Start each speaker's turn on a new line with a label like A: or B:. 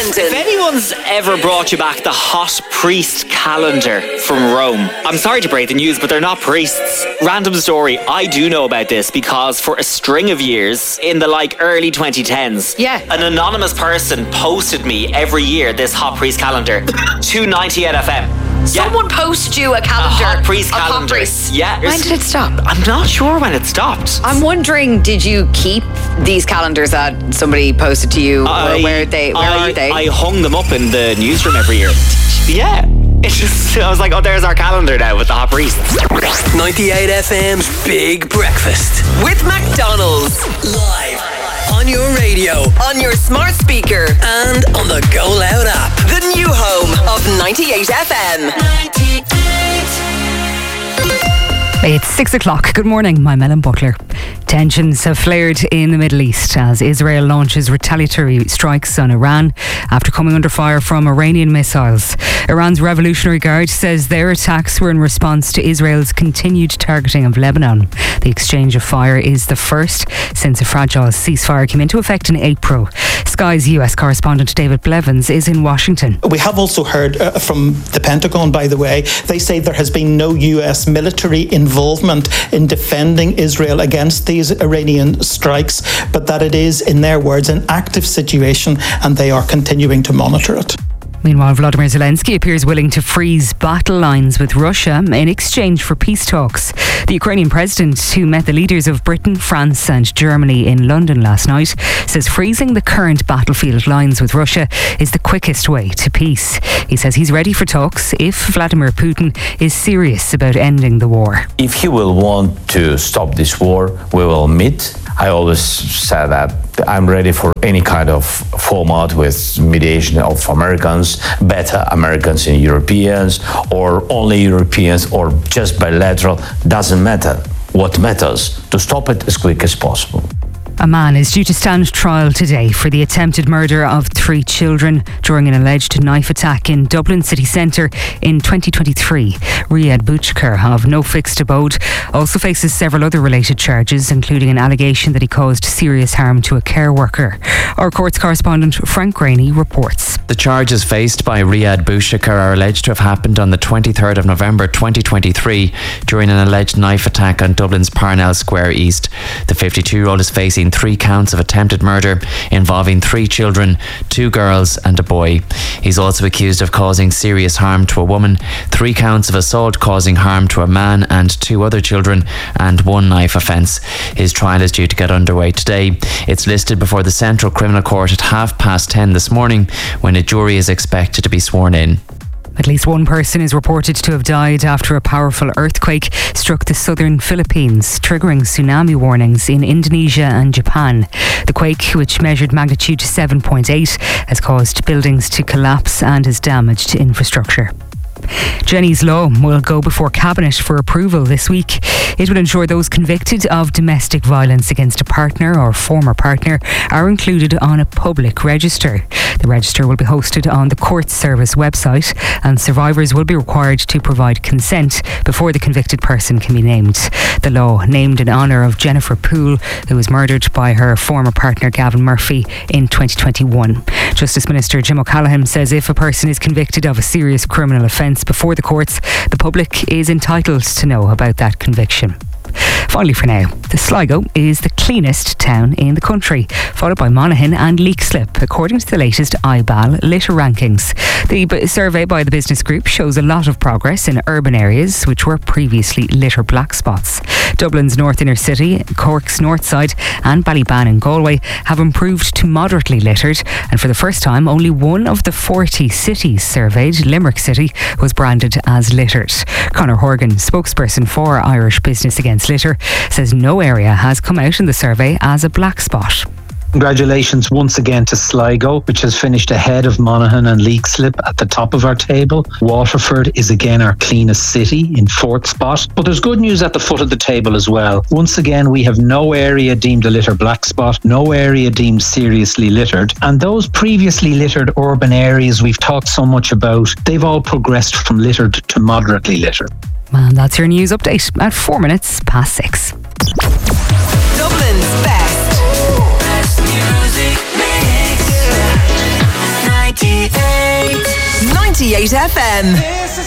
A: Washington.
B: If anyone's ever brought you back the hot priest calendar from Rome, I'm sorry to break the news, but they're not priests. Random story, I do know about this because for a string of years, in the early 2010s, an anonymous person posted me every year this hot priest calendar to 98 FM.
A: Someone posted you a calendar.
B: A hot priest calendar. Yeah.
A: When did it stop?
B: I'm not sure when it stopped.
A: I'm wondering, did you keep these calendars that somebody posted to you? Where are they?
B: I hung them up in the newsroom every year. Yeah. It's just, I was like, oh, there's our calendar now with the hot priests.
C: 98 FM's Big Breakfast
A: with McDonald's.
C: Live on your radio,
A: on your smart speaker,
C: and on the Go Loud app.
A: The new home of 98 FM. 98.
D: It's 6 o'clock. Good morning, I'm Ellen Butler. Tensions have flared in the Middle East as Israel launches retaliatory strikes on Iran after coming under fire from Iranian missiles. Iran's Revolutionary Guard says their attacks were in response to Israel's continued targeting of Lebanon. The exchange of fire is the first since a fragile ceasefire came into effect in April. Sky's US correspondent David Blevins is in Washington.
E: We have also heard from the Pentagon, by the way, they say there has been no US military involvement in defending Israel against these Iranian strikes, but that it is, in their words, an active situation and they are continuing to monitor it.
D: Meanwhile, Volodymyr Zelensky appears willing to freeze battle lines with Russia in exchange for peace talks. The Ukrainian president, who met the leaders of Britain, France and Germany in London last night, says freezing the current battlefield lines with Russia is the quickest way to peace. He says he's ready for talks if Vladimir Putin is serious about ending the war.
F: If he will want to stop this war, we will meet. I always say that I'm ready for any kind of format with mediation of Americans, better Americans and Europeans, or only Europeans, or just bilateral. Doesn't matter. What matters, to stop it as quick as possible.
D: A man is due to stand trial today for the attempted murder of 3 children during an alleged knife attack in Dublin city centre in 2023. Riyad Bouchkar, of no fixed abode, also faces several other related charges, including an allegation that he caused serious harm to a care worker. Our courts correspondent Frank Graney reports.
G: The charges faced by Riyad Bouchkar are alleged to have happened on the 23rd of November 2023 during an alleged knife attack on Dublin's Parnell Square East. The 52-year-old is facing 3 counts of attempted murder involving 3 children, 2 girls and a boy. He's also accused of causing serious harm to a woman, 3 counts of assault causing harm to a man and 2 other children, and 1 knife offence. His trial is due to get underway today. It's listed before the Central Criminal Court at 10:30 this morning, when a jury is expected to be sworn in.
D: At least 1 person is reported to have died after a powerful earthquake struck the southern Philippines, triggering tsunami warnings in Indonesia and Japan. The quake, which measured magnitude 7.8, has caused buildings to collapse and has damaged infrastructure. Jenny's Law will go before Cabinet for approval this week. It will ensure those convicted of domestic violence against a partner or former partner are included on a public register. The register will be hosted on the Court Service website, and survivors will be required to provide consent before the convicted person can be named. The law, named in honour of Jennifer Poole, who was murdered by her former partner Gavin Murphy in 2021. Justice Minister Jim O'Callaghan says if a person is convicted of a serious criminal offence before the courts, the public is entitled to know about that conviction. Finally for now, the Sligo is the cleanest town in the country, followed by Monaghan and Leixlip, according to the latest IBAL litter rankings. The survey by the business group shows a lot of progress in urban areas which were previously litter black spots. Dublin's North Inner City, Cork's North Side and Ballyban and Galway have improved to moderately littered, and for the first time only one of the 40 cities surveyed, Limerick City, was branded as littered. Conor Horgan, spokesperson for Irish Business Against Litter, says no area has come out in the survey as a black spot.
H: Congratulations once again to Sligo, which has finished ahead of Monaghan and Leixlip at the top of our table. Waterford is again our cleanest city in 4th spot. But there's good news at the foot of the table as well. Once again, we have no area deemed a litter black spot, no area deemed seriously littered. And those previously littered urban areas we've talked so much about, they've all progressed from littered to moderately littered.
D: And that's your news update at 4 minutes past 6.
A: Dublin's best music mix. 98
I: 98 FM.